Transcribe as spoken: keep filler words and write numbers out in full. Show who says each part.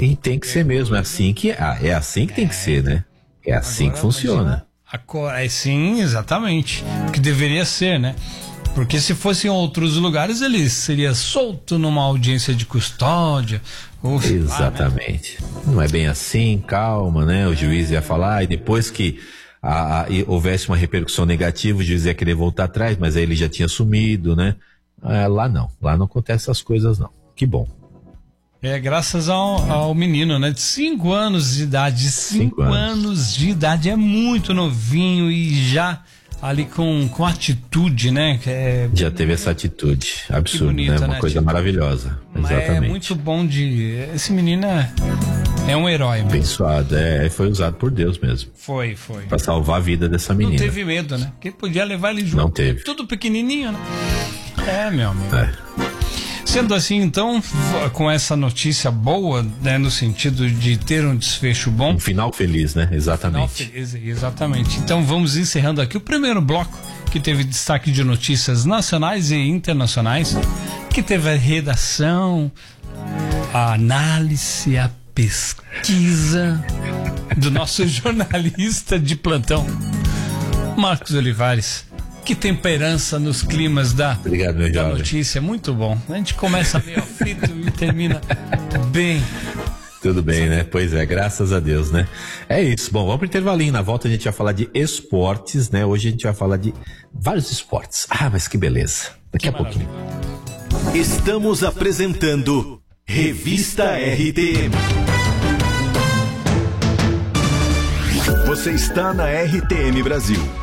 Speaker 1: E tem que ser mesmo, é assim que, ah, é assim que tem que ser, né? É assim
Speaker 2: Agora,
Speaker 1: que funciona.
Speaker 2: Imagina, é sim, exatamente. O que deveria ser, né? Porque se fosse em outros lugares, ele seria solto numa audiência de custódia. Ou
Speaker 1: Exatamente.
Speaker 2: Lá, né?
Speaker 1: Não é bem assim, calma, né? O juiz ia falar, e depois que a, a, houvesse uma repercussão negativa, o juiz ia querer voltar atrás, mas aí ele já tinha sumido, né? É, lá não, lá não acontece essas coisas não. Que bom.
Speaker 2: É, graças ao, ao menino, né? De cinco anos de idade. Cinco, cinco anos. anos de idade, é muito novinho e já ali com, com atitude, né? Que é,
Speaker 1: já teve essa atitude, absurdo, bonita, né? Uma né? coisa atitude. Maravilhosa. Exatamente.
Speaker 2: É muito bom de... Esse menino é, é um herói mesmo.
Speaker 1: Abençoado, é, foi usado por Deus mesmo.
Speaker 2: Foi, foi.
Speaker 1: Pra salvar a vida dessa menina.
Speaker 2: Não teve medo, né? Porque podia levar ele junto.
Speaker 1: Não teve.
Speaker 2: Tudo pequenininho, né? É, meu amigo.
Speaker 1: É.
Speaker 2: Sendo assim, então, com essa notícia boa, né, no sentido de ter um desfecho bom.
Speaker 1: Um final feliz, né? Exatamente.
Speaker 2: Um final feliz, exatamente. Então vamos encerrando aqui o primeiro bloco, que teve destaque de notícias nacionais e internacionais, que teve a redação, a análise, a pesquisa do nosso jornalista de plantão, Marcos Olivares. Que temperança nos climas da,
Speaker 1: Obrigado, meu
Speaker 2: da
Speaker 1: jovem.
Speaker 2: notícia, muito bom. A gente começa meio aflito e termina bem.
Speaker 1: Tudo bem, né? Pois é, graças a Deus, né? É isso. Bom, vamos pro intervalinho. Na volta a gente vai falar de esportes, né? Hoje a gente vai falar de vários esportes. Ah, mas que beleza. Daqui que a maravilha. pouquinho.
Speaker 3: Estamos apresentando Revista R T M. Você está na R T M Brasil.